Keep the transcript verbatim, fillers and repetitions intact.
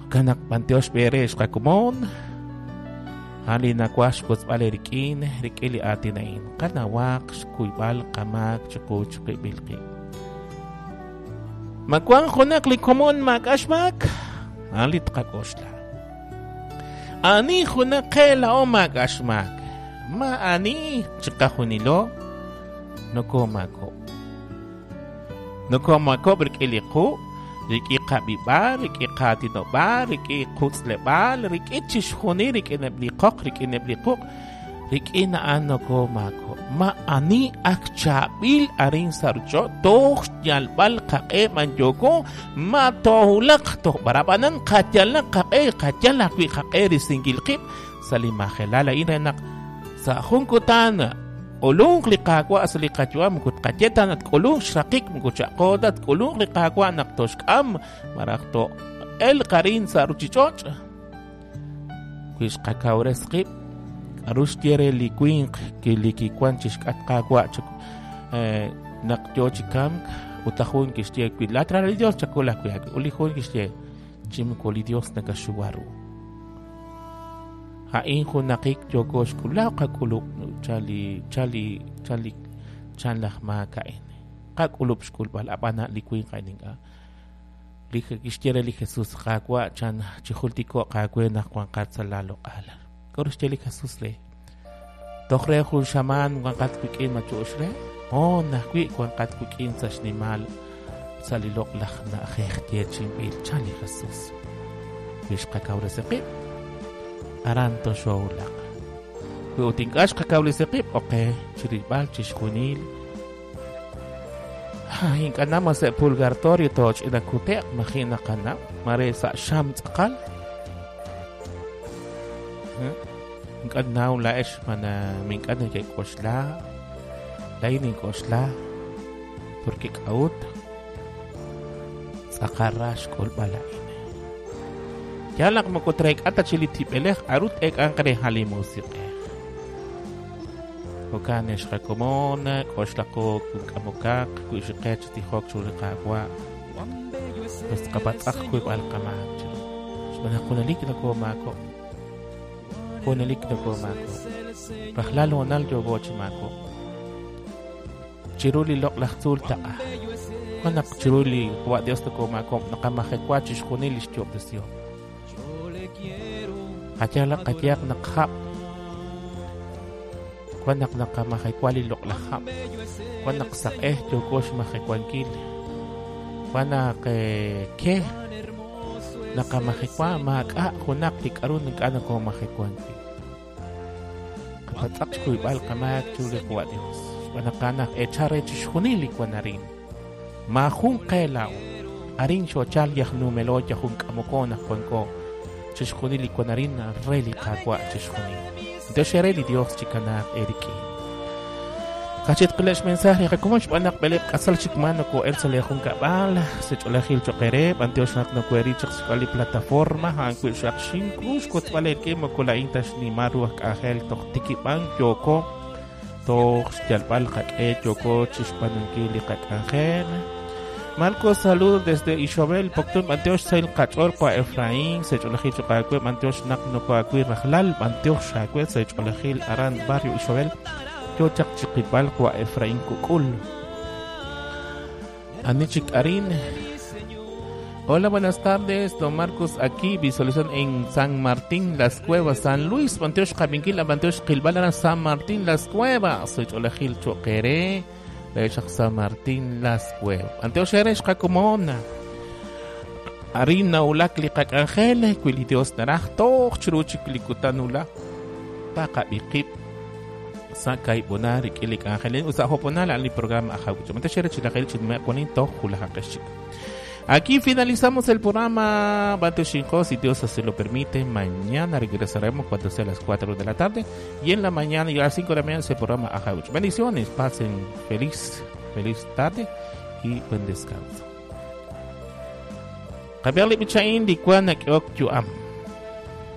kanak Panteos Beres kakumon hali nakwash pues vale rikin rikili atinain kanawak kuibal kamak chuku chuki bilki makwang kunak likomon magashmak halit kakosla ani kunak kela o magashmak ma ani chikahunilo noko mako noko mako berkili ku Riki kabiba, riki katino ba, riki kutsle ba, riki chishkuni, riki neblikok, riki neblikok, riki na ano ko mako. Ma ani akchabil arin sarjo, toh yalbal kake manjoko, ma tohulak toh barabanan kajalak kake, kajalak wi kake risingil kip, salimahelala inanak sa hungkutan. Ulung likakwa asli kajwa mukut kajetan at ulung shakik mukut shakod at ulung likakwa naktoshkam marakto el karin sa ruchichoch kuis kakawre skip arus tiere likuing ki likikwan chishkat kakwa chuk eh nakjochikam utahun kishtie kwilatra dios chakula kuyak ulihun kishtie chim koli dios nakashuwaru hain ko nakik jogos kula kakuluk chali chali chali chanlah makain kakulup skul bal apana likuin kaininga lika kishtera li Jesus kakwa chan chihultiko kakwe nakwan katsalalo ala korus cheli Jesus le tokre khul shaman kwan katkukin machushre oh nakwi kwan katkukin sa shnimal salilok lakh na khechtier chimbil chali Jesus wish kakawre seqip aranto showlak ku tingkas kakawli sekip okay chiribal chishkunil hain kana mas purgatorio toch ina kutek makina kana mare sa sham tsakal hm kan naw la es mana min kan kay kosla lainin kosla porque kaut sakarash kol balain Yalak makutrek ata chilitip elek arut ek ang kare halimusik eh. Kukanesh kakomon, koslako kukamukak, kuishikech tihok chulikakwa. Basta kapatak kuip alkamak. Sabana kunalik na ko mako. Kunalik na ko mako. Pahlalo nal jogo chimako. Chiruli lok laktul taa. Kanak chiruli kuwa Dios na ko mako. Nakamakikwa chishkunilis job desyo. Kacalak kacyak nakhap kwanak nakamakikwali loklakhap kwanak sakeh jokosh makikwankil kwanak ke nakamakikwa maka kunak tikarun nagkana ko makikwankil kapatak ko ibal kamak chuli kwa Dios wanakanak echare chishkunili kwa narin mahung kailaw arin shochal yahnumelo yahung kamukona kwanko chishkunili kwa narin reli kakwa chishkunili entonces reli Dios chikana eriki kachit klesh mensaje kakumosh banak belep kasal chikmano ko el salehun kabal se cholahil chokere bantios nak no kweri chikskali plataforma han ku shakshin cruz ko twale ke makula intash ni maru akahel tok tikipang yoko tok stalpal kak e yoko chishpanunkili kak angel Marcos, saludos desde Isabel, Poctun, Manteos, Sail, Cachor, Kwa Efraín, Secholajil, Chocacue, Manteos, Nakno, Coacui, Rajlal, Manteos, Chacue, Secholajil, Aran, Barrio Isabel, Yochak, Chiquipal, Kwa Efraín, Cucul. Anichik Arin. Hola, buenas tardes, don Marcos, aquí, visualización en San Martín, Las Cuevas, San Luis, Manteos, Cabinquil, Manteos, Quilbala, San Martín, Las Cuevas, Secholajil, Choquere. San Martín Las Cuevas. Anteo Sheresh Kakumona. Arina ulak likak angel, Quilidios naraj, toch chiruchik likutanula. Taka ikip. Sakay bonarik ilik angel. Usa hoponala ali programa ahagucho. Anteo Sheresh lakil chidme ponin toch hulahakashik. Aquí finalizamos el programa Bate Shinko, si Dios así lo permite. Mañana regresaremos cuando sea las cuatro de la tarde. Y en la mañana y a las cinco de la mañana se programa Ajauch. Bendiciones, pasen feliz, feliz tarde y buen descanso. Kabiali Bichain, di Kwan Nakiok Yuam.